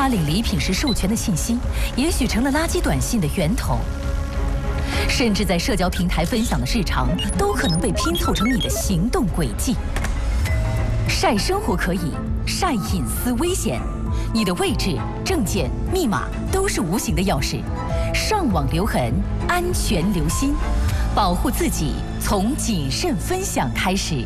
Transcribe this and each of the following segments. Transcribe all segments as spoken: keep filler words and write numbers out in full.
码领礼品时授权的信息，也许成了垃圾短信的源头。甚至在社交平台分享的日常，都可能被拼凑成你的行动轨迹。晒生活可以，晒隐私危险。你的位置、证件、密码都是无形的钥匙。上网留痕，安全留心，保护自己，从谨慎分享开始。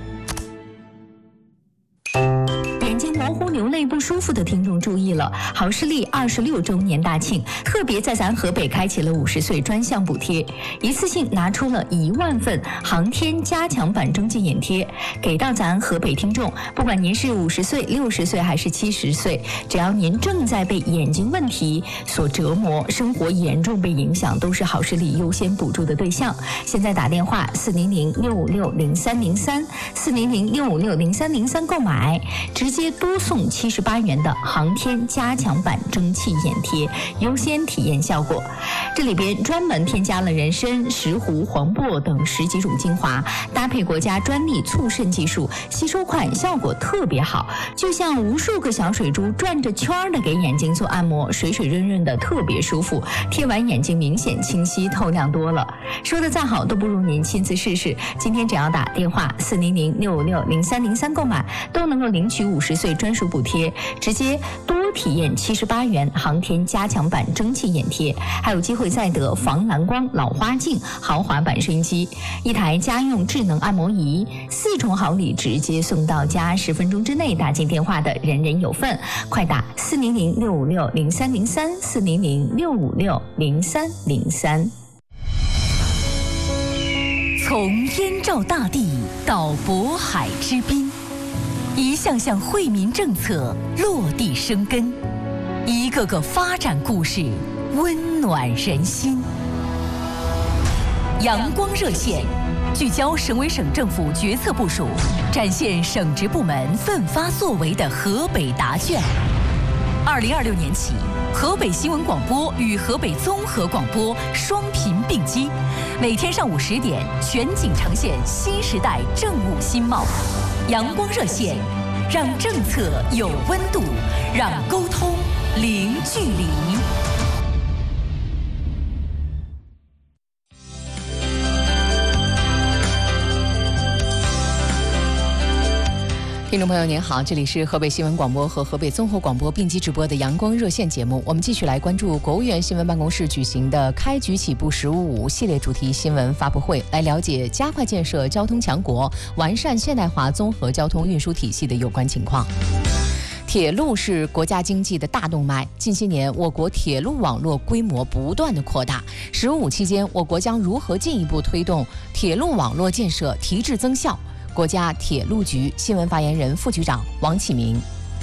模糊流泪不舒服的听众注意了，好视力二十六周年大庆，特别在咱河北开启了五十岁专项补贴，一次性拿出了一万份航天加强版蒸汽眼贴，给到咱河北听众。不管您是五十岁、六十岁还是七十岁，只要您正在被眼睛问题所折磨，生活严重被影响，都是好视力优先补助的对象。现在打电话四零零六五六零三零三四零零六五六零三零三购买，直接多送七十八元的航天加强版蒸汽眼贴，优先体验效果。这里边专门添加了人参、石斛、黄柏等十几种精华，搭配国家专利促渗技术，吸收快，效果特别好，就像无数个小水珠转着圈的给眼睛做按摩，水水润润的，特别舒服。贴完眼睛明显清晰透亮多了。说的再好都不如您亲自试试。今天只要打电话四零零六五六零三零三购买，都能够领取五十岁专属补贴，直接多体验七十八元航天加强版蒸汽眼贴，还有机会再得防蓝光老花镜豪华版收音机，一台家用智能按摩仪，四重好礼直接送到家，十分钟之内打进电话的人人有份。快打四零零六五六零三零三四零零六五六零三零三。 从燕赵大地到渤海之滨，一项项惠民政策落地生根，一个个发展故事温暖人心。阳光热线聚焦省委省政府决策部署，展现省直部门奋发作为的河北答卷。二零二六年起，河北新闻广播与河北综合广播双频并机，每天上午十点全景呈现新时代政务新貌。阳光热线，让政策有温度，让沟通零距离。 听众朋友您好，这里是河北新闻广播和河北综合广播并机直播的阳光热线节目，我们继续来关注国务院新闻办公室举行的开局起步十五五系列主题新闻发布会，来了解加快建设交通强国，完善现代化综合交通运输体系的有关情况。铁路是国家经济的大动脉，近些年我国铁路网络规模不断的扩大。十五五期间，我国将如何进一步推动铁路网络建设提质增效？国家铁路局新闻发言人、副局长王启明。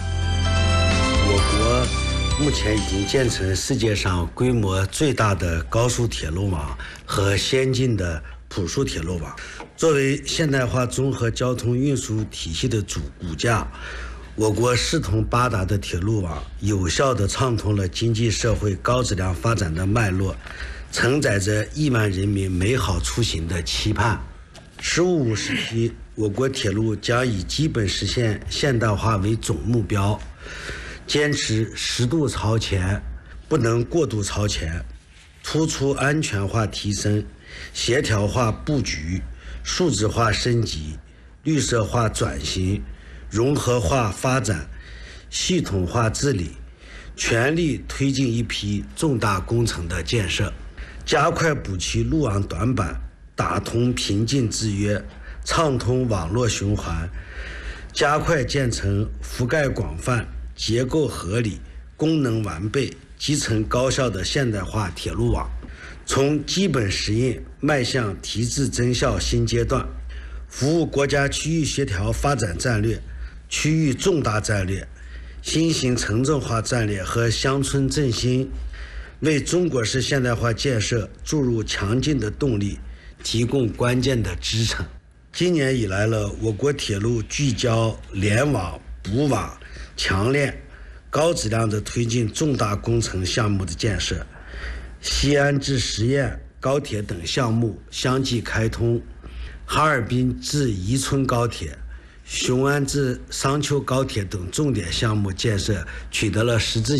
我国目前已经建成世界上规模最大的高速铁路网和先进的普速铁路网。作为现代化综合交通运输体系的主骨架，我国四通八达的铁路网有效地畅通了经济社会高质量发展的脉络，承载着亿万人民美好出行的期盼。十五五时期，我国铁路将以基本实现现代化为总目标，坚持适度超前，不能过度超前，突出安全化提升、协调化布局、数字化升级、绿色化转型、融合化发展、系统化治理，全力推进一批重大工程的建设，加快补齐路网短板，打通瓶颈制约，畅通网络循环，加快建成覆盖广泛、结构合理、功能完备、集成高效的现代化铁路网，从基本实应迈向提质增效新阶段，服务国家区域协调发展战略、区域重大战略、新型城镇化战略和乡村振兴，为中国式现代化建设注入强劲的动力，提供关键的支撑。今年以来了，我国铁路聚焦联网、补网、强链，高质量的推进重大工程项目的建设。西安至十堰高铁等项目相继开通，哈尔滨至宜春高铁、雄安至商丘高铁等重点项目建设取得了实质